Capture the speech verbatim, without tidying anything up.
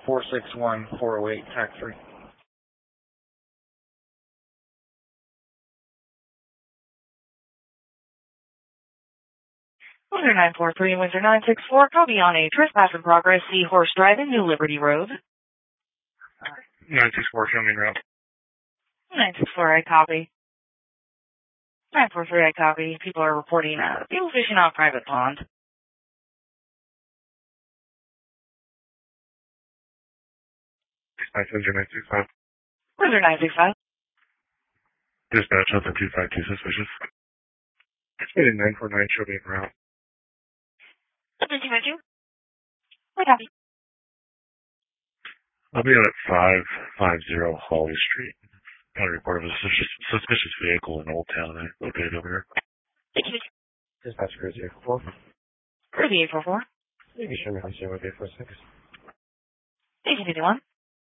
four six one, four oh eight, track three. Windsor nine four three, Windsor nine six four, copy on a trespass in progress, Seahorse Drive in New Liberty Road. nine six four, show me route. nine six four, I copy. nine four three, I copy. People are reporting uh, people fishing on private pond. Dispatch Windsor nine six five. Windsor nine six five. Dispatch Alpha two five two, suspicious. Speeding nine four nine, show me route. nine two five two. I copy. I'll be out at five five zero Holly Street. Got a report of a suspicious, suspicious vehicle in Old Town. I located over here. Dispatch Cruise eight four four. Cruise eight four four. Maybe show me how to with eight four six. eight fifty-one.